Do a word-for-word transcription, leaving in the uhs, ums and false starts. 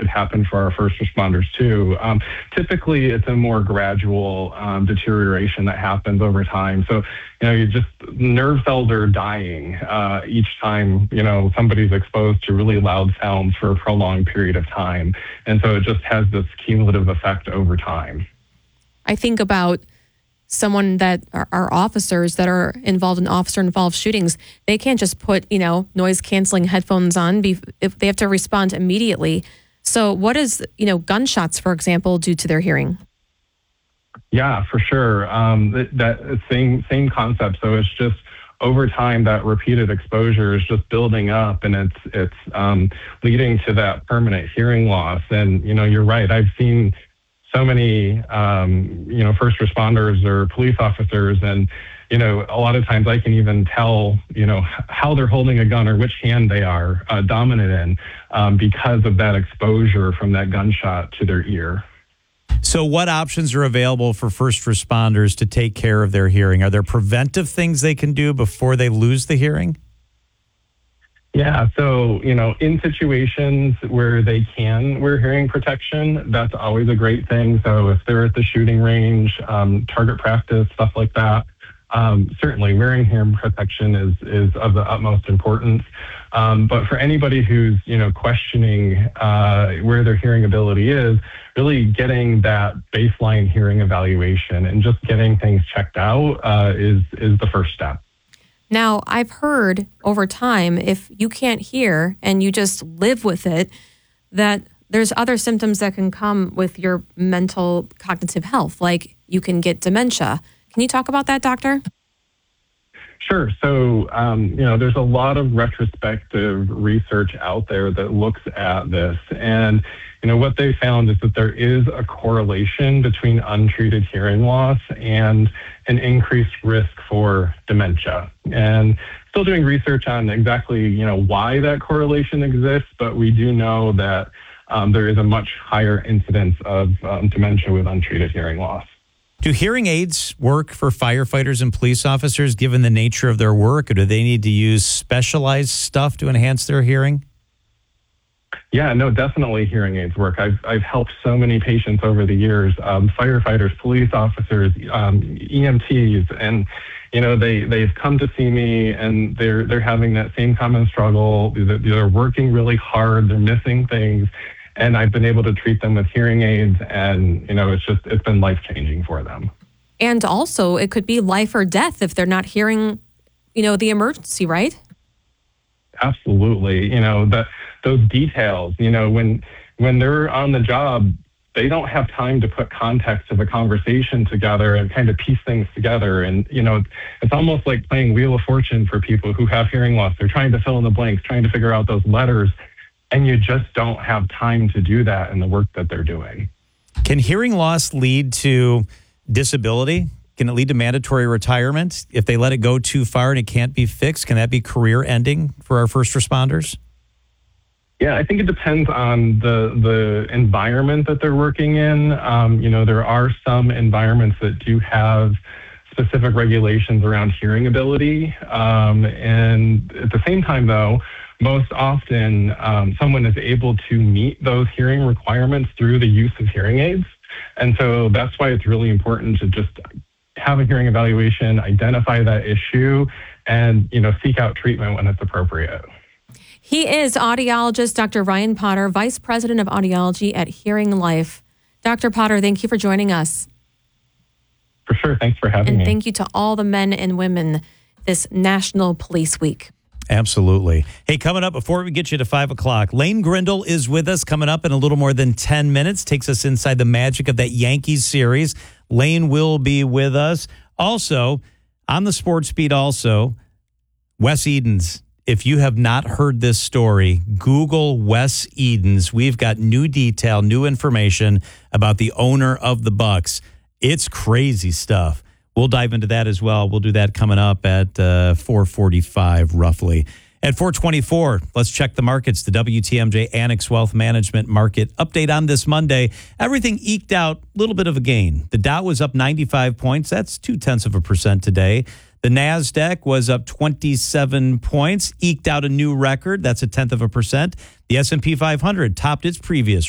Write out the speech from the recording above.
could happen for our first responders too. Um, typically, it's a more gradual um, deterioration that happens over time. So, you know, you just nerve cells are dying uh, each time, you know, somebody's exposed to really loud sounds for a prolonged period of time. And so it just has this cumulative effect over time. I think about someone that are, are officers that are involved in officer-involved shootings. They can't just put, you know, noise-canceling headphones on. Be, if they have to respond immediately. So what does, you know, gunshots, for example, do to their hearing? Yeah, for sure. Um, that, that same same concept. So it's just over time that repeated exposure is just building up, and it's it's um, leading to that permanent hearing loss. And you know, you're right. I've seen so many, um, you know, first responders or police officers. And, you know, a lot of times I can even tell, you know, how they're holding a gun or which hand they are uh, dominant in um, because of that exposure from that gunshot to their ear. So what options are available for first responders to take care of their hearing? Are there preventive things they can do before they lose the hearing? Yeah, so, you know, in situations where they can wear hearing protection, that's always a great thing. So if they're at the shooting range, um, target practice, stuff like that, um, certainly wearing hearing protection is, is of the utmost importance. Um, but for anybody who's, you know, questioning uh, where their hearing ability is, really getting that baseline hearing evaluation and just getting things checked out uh, is is the first step. Now, I've heard over time, if you can't hear and you just live with it, that there's other symptoms that can come with your mental cognitive health, like you can get dementia. Can you talk about that, doctor? Sure. So, um, you know, there's a lot of retrospective research out there that looks at this. And, you know, what they found is that there is a correlation between untreated hearing loss and an increased risk for dementia. And still doing research on exactly, you know, why that correlation exists, but we do know that um, there is a much higher incidence of um, dementia with untreated hearing loss. Do hearing aids work for firefighters and police officers given the nature of their work, or do they need to use specialized stuff to enhance their hearing? Yeah, no, definitely hearing aids work. I've I've helped so many patients over the years, um, firefighters, police officers, um, E M Ts, and you know they they've come to see me and they're they're having that same common struggle. They're, they're working really hard. They're missing things, and I've been able to treat them with hearing aids, and you know it's just it's been life changing for them. And also, it could be life or death if they're not hearing, you know, the emergency, right? Absolutely. You know, that those details, you know, when when they're on the job, they don't have time to put context of a conversation together and kind of piece things together. And, you know, it's almost like playing Wheel of Fortune for people who have hearing loss. They're trying to fill in the blanks, trying to figure out those letters, and you just don't have time to do that in the work that they're doing. Can hearing loss lead to disability? Can it lead to mandatory retirement if they let it go too far and it can't be fixed? Can that be career ending for our first responders? Yeah, I think it depends on the the environment that they're working in. Um, you know, there are some environments that do have specific regulations around hearing ability. Um, and at the same time, though, most often um, someone is able to meet those hearing requirements through the use of hearing aids. And so that's why it's really important to just have a hearing evaluation, identify that issue, and, you know, seek out treatment when it's appropriate. He is audiologist Doctor Ryan Potter, Vice President of Audiology at Hearing Life. Doctor Potter, thank you for joining us. For sure. Thanks for having and me. And thank you to all the men and women this National Police Week. Absolutely. Hey, coming up before we get you to five o'clock, Lane Grindle is with us coming up in a little more than ten minutes. Takes us inside the magic of that Yankees series. Lane will be with us. Also, on the sports beat also, Wes Edens. If you have not heard this story, Google Wes Edens. We've got new detail, new information about the owner of the Bucks. It's crazy stuff. We'll dive into that as well. We'll do that coming up at uh, four forty-five roughly. At four twenty-four, let's check the markets. The W T M J Annex Wealth Management Market update on this Monday. Everything eked out a little bit of a gain. The Dow was up ninety-five points. That's two-tenths of a percent today. The NASDAQ was up twenty-seven points, eked out a new record. That's a tenth of a percent. The S and P five hundred topped its previous